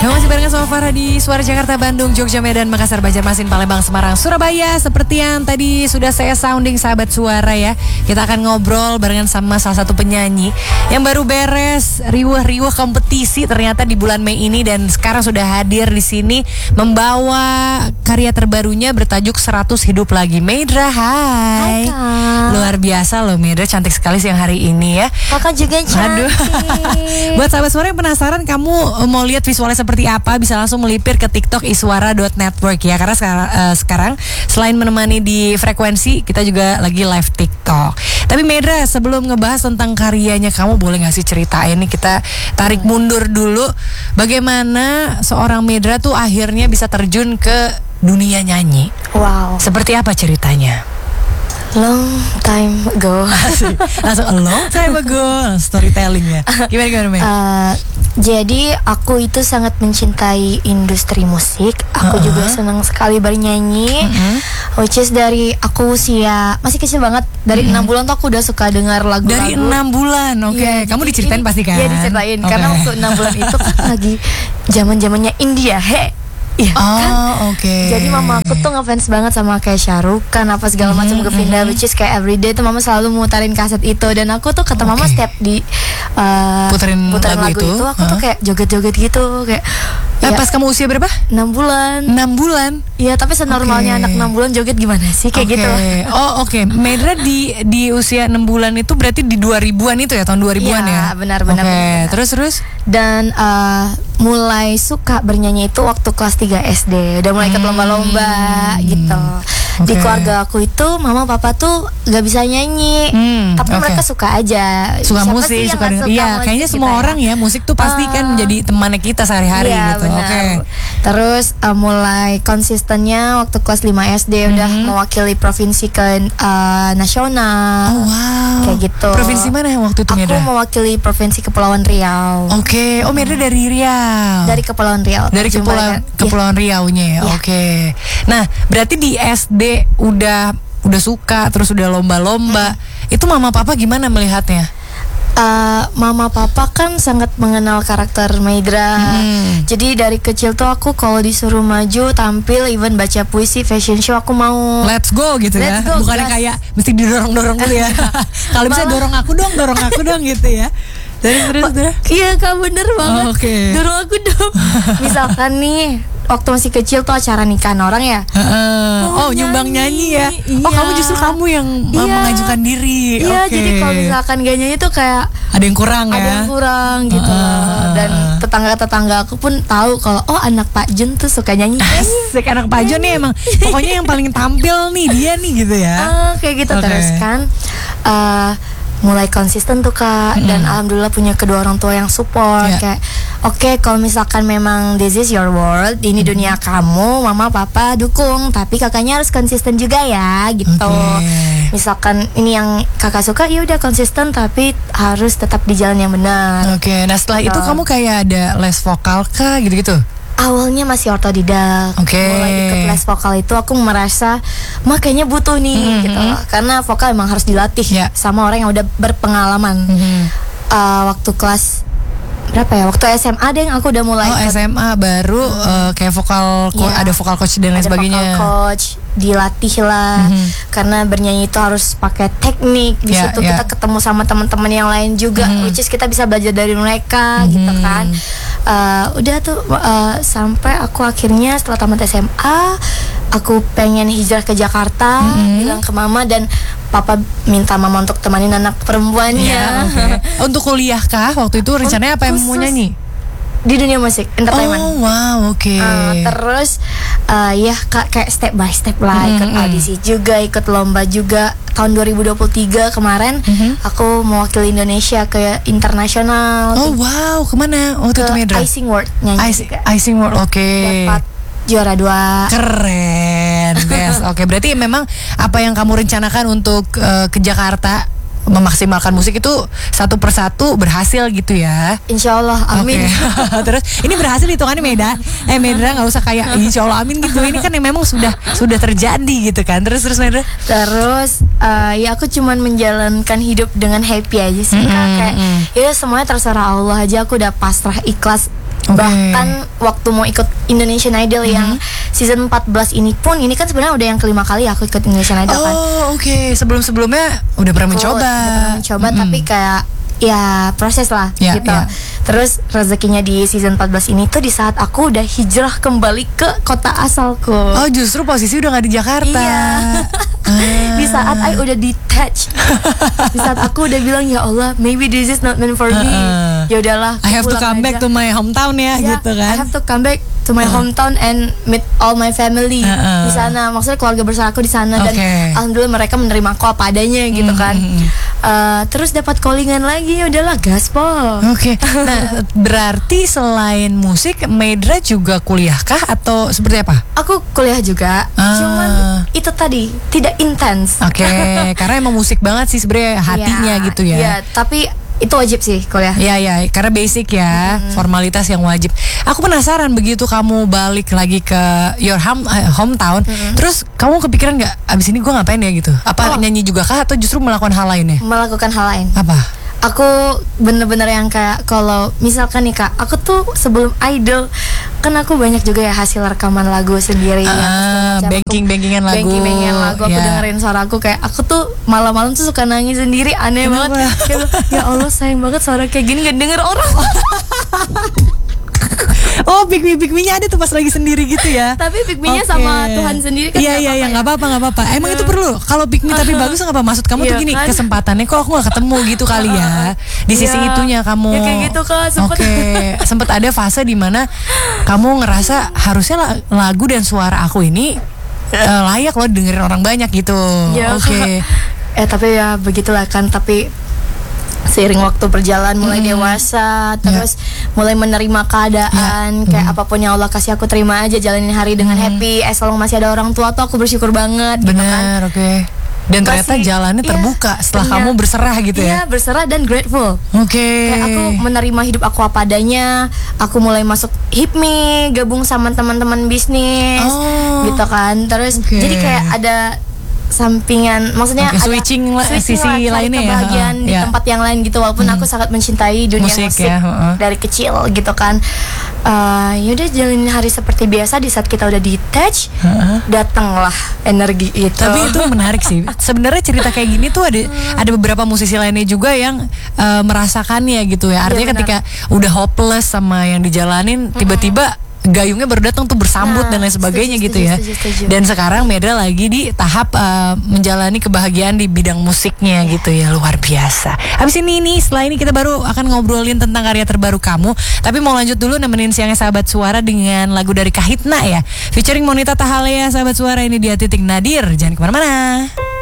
Masih barengan sama Farah di Suara Jakarta, Bandung, Jogja, Medan, Makassar, Banjarmasin, Palembang, Semarang, Surabaya. Seperti yang tadi sudah saya sounding sahabat suara ya, kita akan ngobrol barengan sama salah satu penyanyi yang baru beres riuh-riuh kompetisi ternyata di bulan Mei ini, dan sekarang sudah hadir di sini membawa karya terbarunya bertajuk 100 Hidup Lagi. Medra, hai. Luar biasa loh Medra, cantik sekali siang hari ini ya. Kakak juga cantik. Aduh. Buat sahabat suara yang penasaran kamu mau lihat visualnya seperti apa, bisa langsung melipir ke TikTok iswara.network ya. Karena sekarang selain menemani di frekuensi, kita juga lagi live TikTok. Tapi Medra, sebelum ngebahas tentang karyanya kamu, boleh gak sih ceritain nih, kita tarik mundur dulu, bagaimana seorang Medra tuh akhirnya bisa terjun ke dunia nyanyi. Wow. Seperti apa ceritanya? Long time ago. Langsung a long time ago, storytelling ya. Gimana Med? Jadi aku itu sangat mencintai industri musik. Aku juga senang sekali bernyanyi. Which is dari aku usia masih kecil banget. Dari 6 bulan tuh aku udah suka dengar lagu-lagu. Dari 6 bulan, oke. Ya, kamu diceritain pasti kan? Iya diceritain, karena waktu 6 bulan itu kan lagi zaman-zamannya India, iya kan? Oke. Jadi mama aku tuh ngefans banget sama kayak Shah Rukh Khan apa segala macam Govinda, which is kayak everyday tuh mama selalu muterin kaset itu, dan aku tuh kata mama setiap di puterin lagu itu aku tuh kayak joget-joget gitu kayak. Pas kamu usia berapa? 6 bulan. 6 bulan? Iya, tapi senormalnya anak 6 bulan joget gimana sih kayak gitu. Oke. Medra di usia 6 bulan itu berarti di 2000-an itu ya, tahun 2000-an ya? Iya, benar-benar. Terus? Dan mulai suka bernyanyi itu waktu kelas 3 SD. Udah mulai ikut lomba-lomba gitu. Di keluarga aku itu mama papa tuh gak bisa nyanyi, tapi mereka suka aja. Suka musik, suka dengar. Iya, kayaknya semua orang ya, musik tuh pasti kan menjadi temannya kita sehari-hari gitu. Terus mulai konsistennya waktu kelas 5 SD udah mewakili provinsi ke nasional. Kayak gitu. Provinsi mana waktu itu Medra? Aku mewakili provinsi Kepulauan Riau. Medra dari Riau. Dari Kepulauan Riau. Dari Kepulauan Riau-nya ya. Oke. Nah, berarti di SD udah suka, terus udah lomba-lomba. Itu mama papa gimana melihatnya? Mama papa kan sangat mengenal karakter Medra. Jadi dari kecil tuh aku kalau disuruh maju, tampil, even baca puisi, fashion show, aku mau. Let's go gitu ya. Bukannya kayak mesti didorong-dorong dulu ya. Kalau bisa dorong aku dong gitu ya. Terus. Iya Kak, bener banget. Dorong aku dong. Misalkan nih waktu masih kecil tuh acara nikahan orang ya. Nyumbang nyanyi ya. Iya. Kamu justru yang mengajukan diri. Iya, jadi kalau misalkan gak nyanyi tuh kayak ada yang kurang ya. Ada yang kurang gitu. Dan tetangga-tetangga aku pun tahu kalau anak Pak Jun tuh suka nyanyi. Asik, anak Pak Jun nih emang pokoknya yang paling tampil nih dia nih gitu ya. Kayak gitu. Terus kan mulai konsisten tuh Kak, dan alhamdulillah punya kedua orang tua yang support. Kayak kalau misalkan memang this is your world, ini dunia kamu, mama papa dukung, tapi kakaknya harus konsisten juga ya gitu. Misalkan ini yang kakak suka, ya udah konsisten, tapi harus tetap di jalan yang benar. Nah setelah itu kamu kayak ada les vokal kah gitu-gitu? Awalnya masih otodidak. Mulai ikut les vokal itu aku merasa makanya butuh nih gitu. Karena vokal emang harus dilatih sama orang yang udah berpengalaman. Waktu kelas berapa ya? Waktu SMA deh aku udah mulai. SMA baru kayak vokal ada vokal coach dan lain sebagainya. Vokal coach, dilatih lah. Karena bernyanyi itu harus pakai teknik. Di situ kita ketemu sama teman-teman yang lain juga, which is kita bisa belajar dari mereka gitu kan. Udah tuh sampai aku akhirnya setelah tamat SMA aku pengen hijrah ke Jakarta, bilang ke mama, dan papa minta mama untuk temanin anak perempuannya. Untuk kuliah kah waktu itu rencananya apa yang mau nyanyi? Di dunia musik, entertainment. Terus kayak step by step lah, ikut audisi juga, ikut lomba juga. Tahun 2023 kemarin aku mewakili Indonesia ke internasional. Kemana waktu itu Medra? Icing World nyanyi. Icing World, dapat juara 2. Keren. Berarti memang apa yang kamu rencanakan untuk ke Jakarta, memaksimalkan musik itu satu persatu berhasil gitu ya. Insyaallah, amin. Terus ini berhasil hitungannya Medra nggak usah kayak insyaallah amin gitu. Ini kan yang memang sudah terjadi gitu kan. Terus Medra. Terus aku cuman menjalankan hidup dengan happy aja sih. Kayak ya semuanya terserah Allah aja. Aku udah pasrah, ikhlas Bahkan waktu mau ikut Indonesian Idol yang season 14 ini pun, ini kan sebenarnya udah yang kelima kali aku ikut Indonesian Idol kan. Sebelum-sebelumnya udah pernah mencoba. Tapi kayak ya proses lah gitu. Terus rezekinya di season 14 ini tuh di saat aku udah hijrah kembali ke kota asalku. Oh, justru posisi udah gak di Jakarta. Iya. Di saat I udah detach. Di saat aku udah bilang, ya Allah, maybe this is not meant for me. Ya udahlah, I have to come back to my hometown ya gitu kan. I have to come back to my hometown and meet all my family di sana. Maksudnya keluarga besar aku di sana, dan alhamdulillah mereka menerima aku apa adanya gitu kan. Terus dapat callingan lagi, ya udahlah gaspol. Nah, berarti selain musik, Medra juga kuliah kah atau seperti apa? Aku kuliah juga, cuman itu tadi tidak intens. Karena emang musik banget sih sebenarnya hatinya gitu ya. Iya, tapi itu wajib sih kuliah. Iya, karena basic ya, formalitas yang wajib. Aku penasaran, begitu kamu balik lagi ke your hometown, terus kamu kepikiran nggak, abis ini gue ngapain ya gitu? Apa nyanyi juga kah atau justru melakukan hal lain ya? Melakukan hal lain. Apa? Aku bener-bener yang kayak, kalau misalkan nih Kak, aku tuh sebelum idol kan aku banyak juga ya hasil rekaman lagu sendiri, banking-bankingan lagu. Aku dengerin suara aku, kayak aku tuh malam-malam tuh suka nangis sendiri, aneh banget. Kayak, ya Allah sayang banget suara kayak gini gak denger orang. Oh, pick me-nya ada tuh pas lagi sendiri gitu ya. Tapi pick me-nya sama Tuhan sendiri kan. Iya, nggak apa-apa. Emang itu perlu. Kalau pick me tapi bagus nggak apa? Maksud kamu tuh gini, kan? Kesempatannya kok aku nggak ketemu gitu kali ya. Di sisi itunya kamu. Ya kayak gitu Kak. Sempet ada fase dimana kamu ngerasa harusnya lagu dan suara aku ini layak loh dengerin orang banyak gitu. Ya, tapi ya begitulah kan. Tapi seiring waktu berjalan, mulai dewasa, terus mulai menerima keadaan, kayak apapun yang Allah kasih aku terima aja, jalanin hari dengan happy. As long masih ada orang tua tuh aku bersyukur banget. Bener, gitu kan. Dan ternyata jalannya terbuka setelah kamu berserah gitu ya. Iya, berserah dan grateful. Kayak aku menerima hidup aku apa adanya. Aku mulai masuk HIPMI, gabung sama teman-teman bisnis, gitu kan. Terus jadi kayak ada sampingan, maksudnya switching sisi lainnya ya, kebahagiaan di tempat yang lain gitu. Walaupun aku sangat mencintai dunia musik dari kecil gitu kan. Yaudah jalanin hari seperti biasa. Di saat kita udah detach, datanglah energi itu. Tapi itu menarik sih. Sebenarnya cerita kayak gini tuh ada beberapa musisi lainnya juga yang merasakannya gitu ya. Artinya ketika udah hopeless sama yang dijalanin, tiba-tiba gayungnya baru datang tuh bersambut dan lain sebagainya gitu ya. Dan sekarang Medra lagi di tahap menjalani kebahagiaan di bidang musiknya gitu ya, luar biasa. Habis ini setelah ini kita baru akan ngobrolin tentang karya terbaru kamu. Tapi mau lanjut dulu nemenin siangnya Sahabat Suara dengan lagu dari Kahitna ya, featuring Monita Tahalea. Sahabat Suara, ini dia Titik Nadir. Jangan kemana-mana.